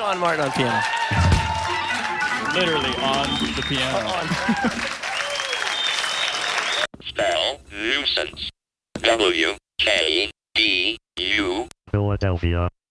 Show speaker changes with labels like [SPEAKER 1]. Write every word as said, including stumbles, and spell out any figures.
[SPEAKER 1] Sean Martin on piano.
[SPEAKER 2] Literally on the piano.
[SPEAKER 1] On.
[SPEAKER 3] Spell nuisance. W K B U.
[SPEAKER 4] Philadelphia.